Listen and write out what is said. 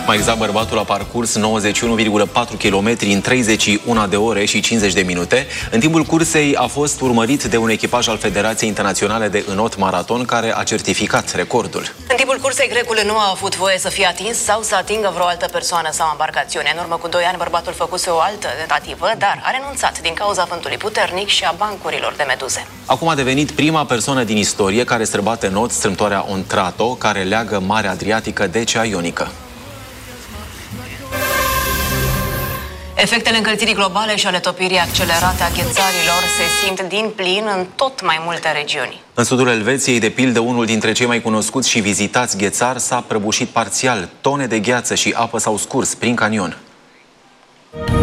Mai exact, bărbatul a parcurs 91,4 km în 31 de ore și 50 de minute. În timpul cursei a fost urmărit de un echipaj al Federației Internaționale de Înot Maraton, care a certificat recordul. În timpul cursei, grecul nu a avut voie să fie atins sau să atingă vreo altă persoană sau embarcațiune. În urmă cu 2 ani, bărbatul făcuse o altă tentativă, dar a renunțat din cauza vântului puternic și a bancurilor de meduze. Acum a devenit prima persoană din istorie care străbate în not strâmtoarea Ontrato, care leagă Marea Adriatică de Cea Ionică. Efectele încălzirii globale și ale topirii accelerate a ghețarilor se simt din plin în tot mai multe regiuni. În sudul Elveției, de pildă, unul dintre cei mai cunoscuți și vizitați ghețari s-a prăbușit parțial. Tone de gheață și apă s-au scurs prin canion.